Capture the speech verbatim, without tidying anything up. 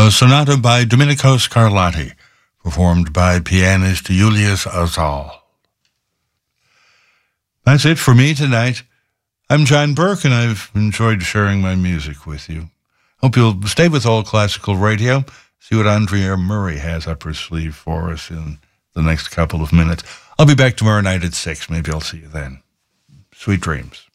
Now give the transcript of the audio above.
a sonata by Domenico Scarlatti, performed by pianist Julius Azal. That's it for me tonight. I'm John Burke, and I've enjoyed sharing my music with you. Hope you'll stay with All Classical Radio, see what Andrea Murray has up her sleeve for us in the next couple of minutes. I'll be back tomorrow night at six. Maybe I'll see you then. Sweet dreams.